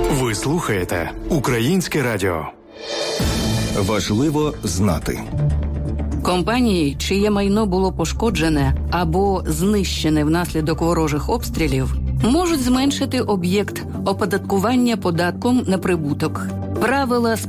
Ви слухаєте Українське радіо. Важливо знати. Компанії, чиє майно було пошкоджене або знищене внаслідок ворожих обстрілів, можуть зменшити об'єкт оподаткування податком на прибуток. Правила